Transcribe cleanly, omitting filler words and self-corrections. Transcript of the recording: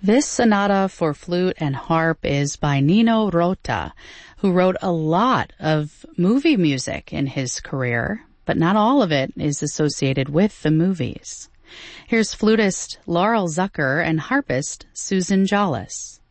This sonata for flute and harp is by Nino Rota, who wrote a lot of movie music in his career, but not all of it is associated with the movies. Here's flutist Laurel Zucker and harpist Susan Jolles.